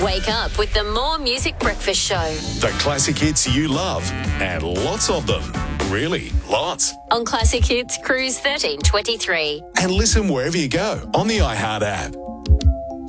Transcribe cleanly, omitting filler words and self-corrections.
Wake up with the More Music Breakfast Show. The classic hits you love, and lots of them. Really, lots. On Classic Hits Cruise 1323. And listen wherever you go on the iHeart app.